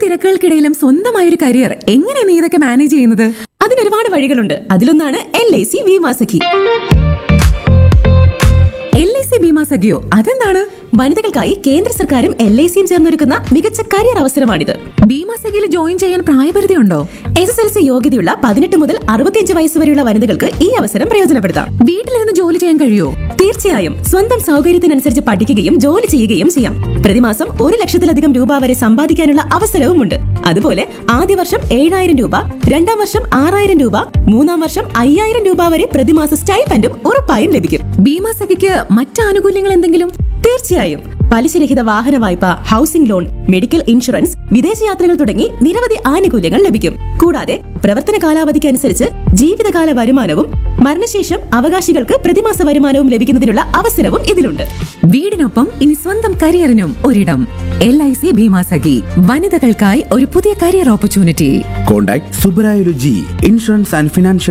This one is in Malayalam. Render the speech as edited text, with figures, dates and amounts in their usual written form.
തിരക്കുകൾക്കിടയിലും സ്വന്തമായ ഒരു കരിയർ എങ്ങനെ നീ ഇതൊക്കെ മാനേജ് ചെയ്യുന്നത്? അതിന് ഒരുപാട് വഴികളുണ്ട്. അതിലൊന്നാണ് LIC ബീമാ സഖി. LIC ബീമാ സഖിയോ? അതെന്താണ്? വനിതകൾക്കായി കേന്ദ്ര സർക്കാരും LICയും ചേർന്നൊരുക്കുന്ന മികച്ച കരിയർ അവസരമാണിത്. ബീമാ സഖിയിൽ ജോയിൻ ചെയ്യാൻ പ്രായപരിധി ഉണ്ടോ? SSLC യോഗ്യതയുള്ള 18 മുതൽ 65 വയസ്സ് വരെയുള്ള വനിതകൾക്ക് ഈ അവസരം പ്രയോജനപ്പെടുത്താം. വീട്ടിലിരുന്ന് ജോലി ചെയ്യാൻ കഴിയുമോ? തീർച്ചയായും. സ്വന്തം സൗകര്യത്തിനനുസരിച്ച് പഠിക്കുകയും ജോലി ചെയ്യുകയും ചെയ്യാം. പ്രതിമാസം 1 ലക്ഷത്തിലധികം രൂപ വരെ സമ്പാദിക്കാനുള്ള അവസരവുമുണ്ട്. അതുപോലെ ആദ്യ വർഷം 7000 രൂപ, രണ്ടാം വർഷം 6000 രൂപ, മൂന്നാം വർഷം 5000 രൂപ വരെ പ്രതിമാസ സ്റ്റൈപ്പൻഡും ഉറപ്പായും ലഭിക്കും. ബീമാ സഖിക്ക് മറ്റ് ആനുകൂല്യങ്ങൾ എന്തെങ്കിലും? തീർച്ചയായും. പലിശരഹിത വാഹന വായ്പ, ഹൗസിംഗ് ലോൺ, മെഡിക്കൽ ഇൻഷുറൻസ്, വിദേശയാത്രകൾ തുടങ്ങി നിരവധി ആനുകൂല്യങ്ങൾ ലഭിക്കും. കൂടാതെ പ്രവർത്തന കാലാവധിക്ക് അനുസരിച്ച് ജീവിതകാല വരുമാനവും മരണശേഷം അവകാശികൾക്ക് പ്രതിമാസ വരുമാനവും ലഭിക്കുന്നതിനുള്ള അവസരവും ഇതിലുണ്ട്. വീടിനൊപ്പം ഇനി സ്വന്തം കരിയറിനും ഒരിടം. LIC ബീമാ സഖി, വനിതകൾക്കായി ഒരു പുതിയ career opportunity. Contact Subbarayalu G, Insurance and Financial